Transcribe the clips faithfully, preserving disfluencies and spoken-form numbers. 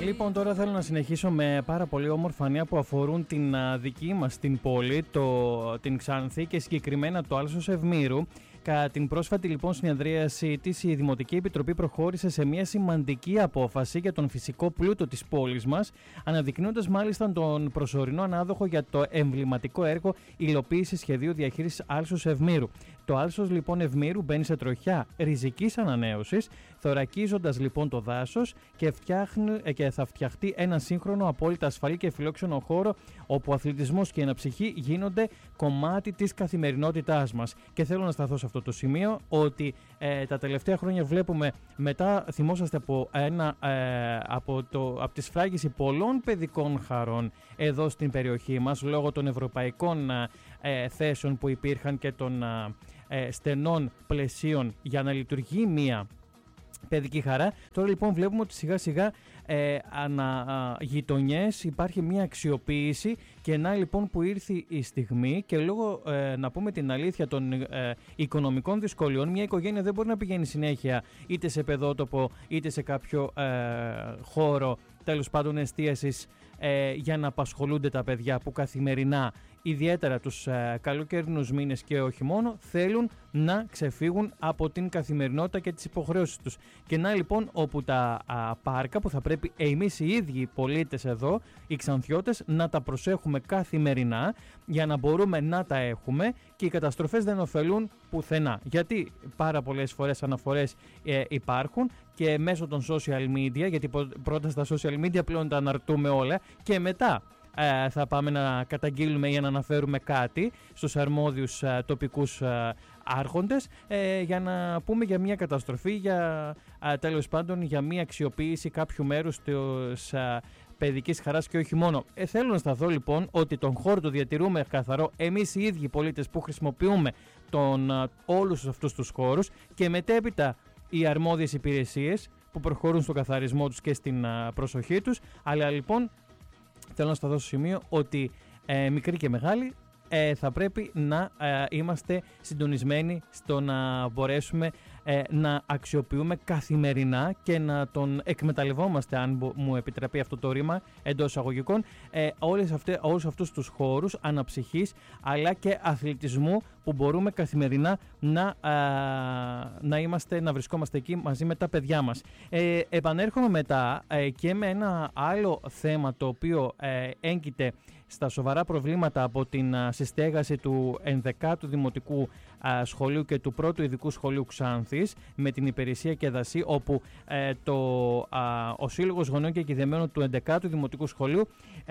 Λοιπόν, τώρα θέλω να συνεχίσω με πάρα πολύ όμορφα νέα που αφορούν την α, δική μας την πόλη, το, την Ξάνθη και συγκεκριμένα το Άλσος Ευμήρου. Κατά την πρόσφατη λοιπόν συνεδρίαση της, η Δημοτική Επιτροπή προχώρησε σε μια σημαντική απόφαση για τον φυσικό πλούτο της πόλης μας, αναδεικνύοντας μάλιστα τον προσωρινό ανάδοχο για το εμβληματικό έργο υλοποίηση σχεδίου διαχείρισης Άλσος Ευμήρου. Το Άλσος λοιπόν Ευμήρου μπαίνει σε τροχιά ριζικής ανανέωσης, θωρακίζοντας λοιπόν το δάσος και, και θα φτιαχτεί ένα σύγχρονο, απόλυτα ασφαλή και φιλόξενο χώρο όπου ο αθλητισμός και η αναψυχή γίνονται κομμάτι της καθημερινότητάς μας. Και θέλω να σταθώ σε αυτό το σημείο ότι ε, τα τελευταία χρόνια βλέπουμε, μετά θυμόσαστε από, ένα, ε, από, το, από τη σφράγιση πολλών παιδικών χαρών εδώ στην περιοχή μας λόγω των ευρωπαϊκών ε, θέσεων που υπήρχαν και των ε, στενών πλαισίων για να λειτουργεί μία παιδική χαρά. Τώρα λοιπόν βλέπουμε ότι σιγά σιγά ε, ανα γειτονιές υπάρχει μια αξιοποίηση και να λοιπόν που ήρθε η στιγμή και λόγω ε, να πούμε την αλήθεια των ε, οικονομικών δυσκολιών, μια οικογένεια δεν μπορεί να πηγαίνει συνέχεια είτε σε παιδότοπο είτε σε κάποιο ε, χώρο τέλος πάντων εστίασης ε, για να απασχολούνται τα παιδιά που καθημερινά, ιδιαίτερα τους ε, καλοκαιρινούς μήνες και όχι μόνο, θέλουν να ξεφύγουν από την καθημερινότητα και τις υποχρεώσεις τους. Και να λοιπόν όπου τα α, πάρκα που θα πρέπει εμείς οι ίδιοι οι πολίτες εδώ, οι Ξανθιώτες, να τα προσέχουμε καθημερινά για να μπορούμε να τα έχουμε και οι καταστροφές δεν ωφελούν πουθενά. Γιατί πάρα πολλές φορές αναφορές ε, υπάρχουν και μέσω των social media, γιατί πρώτα στα social media πλέον τα αναρτούμε όλα και μετά ε, θα πάμε να καταγγείλουμε ή να αναφέρουμε κάτι στους αρμόδιους ε, τοπικούς ε, άρχοντες ε, για να πούμε για μια καταστροφή, για ε, τέλος πάντων για μια αξιοποίηση κάποιου μέρους της ε, παιδικής χαράς και όχι μόνο. Ε, θέλω να σταθώ λοιπόν ότι τον χώρο το διατηρούμε καθαρό εμείς οι ίδιοι πολίτες που χρησιμοποιούμε τον, ε, όλους αυτούς τους χώρους και μετέπειτα οι αρμόδιες υπηρεσίες που προχωρούν στον καθαρισμό τους και στην α, προσοχή τους. Αλλά λοιπόν θέλω να σταθώ στο σημείο ότι ε, μικροί και μεγάλοι ε, θα πρέπει να ε, είμαστε συντονισμένοι στο να μπορέσουμε ε, να αξιοποιούμε καθημερινά και να τον εκμεταλλευόμαστε, αν μου επιτραπεί αυτό το ρήμα εντός εισαγωγικών, ε, όλες αυτές, όλους αυτούς τους χώρους αναψυχής αλλά και αθλητισμού που μπορούμε καθημερινά να, α, να, είμαστε, να βρισκόμαστε εκεί μαζί με τα παιδιά μας. Ε, επανέρχομαι μετά ε, και με ένα άλλο θέμα το οποίο ε, έγκυται στα σοβαρά προβλήματα από την α, συστέγαση του ενδεκάτου Δημοτικού α, Σχολείου και του πρώτου Ειδικού Σχολείου Ξάνθης με την υπηρεσία και δασή, όπου ε, το, α, ο Σύλλογος Γονέων και Κηδεμένων του ενδεκάτου Δημοτικού Σχολείου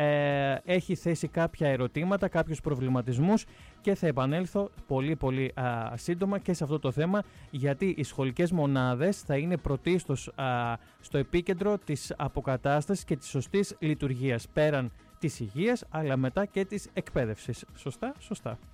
ε, έχει θέσει κάποια ερωτήματα, κάποιους προβληματισμούς και θα επανέλθω πολύ πολύ α, σύντομα και σε αυτό το θέμα, γιατί οι σχολικές μονάδες θα είναι πρωτίστως α, στο επίκεντρο της αποκατάστασης και της σωστής λειτουργίας πέραν της υγείας αλλά μετά και της εκπαίδευσης. Σωστά, σωστά.